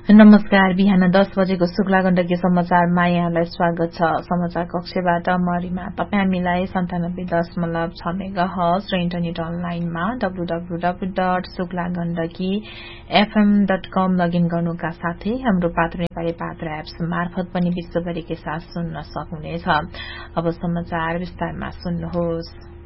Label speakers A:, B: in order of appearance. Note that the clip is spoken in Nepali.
A: नमस्कार। बिहान 10 बजेको शुक्ला गण्डकी समाचारमा यहाँलाई स्वागत छ। समाचार कक्षबाट मरिमा। तपाई हामीलाई 97.6 मेगाहर्ज र इन्टरनेट अनलाइनमा www.suklagandakifm.com लगइन गर्नुका साथै हाम्रो पात्र नेपाली पात्र एप्स मार्फत पनि विश्वभरिकै साथ सुन्न सक्नुहुनेछ। अब समाचार विस्तारमा सुन्नुहोस्।